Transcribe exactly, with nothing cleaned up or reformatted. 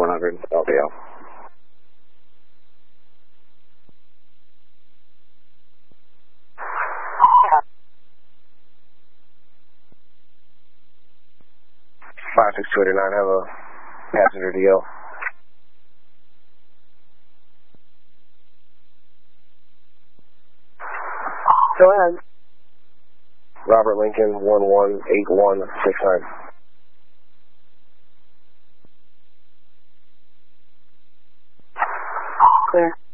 one hundred, L D L. five six two eight nine, have a passenger D L. Go ahead. Robert Lincoln, one one eight one six nine. Clear.